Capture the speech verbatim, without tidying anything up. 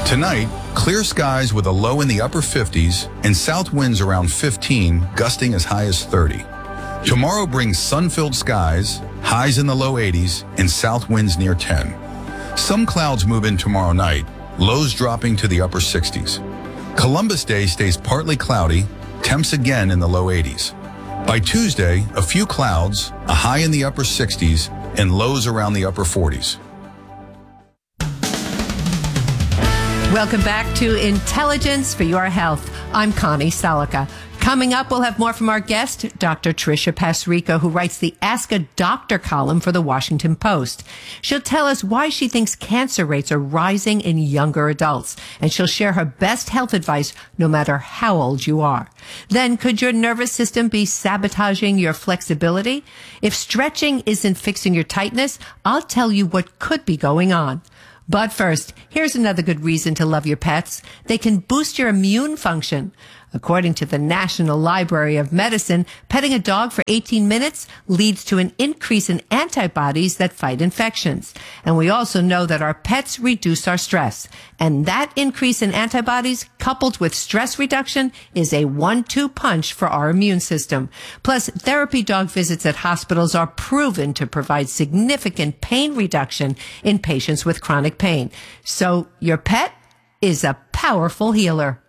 Tonight, clear skies with a low in the upper fifties and south winds around fifteen, gusting as high as thirty. Tomorrow brings sun-filled skies, highs in the low eighties, and south winds near ten. Some clouds move in tomorrow night, lows dropping to the upper sixties. Columbus Day stays partly cloudy, temps again in the low eighties. By Tuesday, a few clouds, a high in the upper sixties, and lows around the upper forties. Welcome back to Intelligence for Your Health. I'm Connie Salica. Coming up, we'll have more from our guest, Doctor Tricia Pasrico, who writes the Ask a Doctor column for the Washington Post. She'll tell us why she thinks cancer rates are rising in younger adults, and she'll share her best health advice no matter how old you are. Then, could your nervous system be sabotaging your flexibility? If stretching isn't fixing your tightness, I'll tell you what could be going on. But first, here's another good reason to love your pets. They can boost your immune function. According to the National Library of Medicine, petting a dog for eighteen minutes leads to an increase in antibodies that fight infections. And we also know that our pets reduce our stress. And that increase in antibodies, coupled with stress reduction, is a one two punch for our immune system. Plus, therapy dog visits at hospitals are proven to provide significant pain reduction in patients with chronic pain. So your pet is a powerful healer.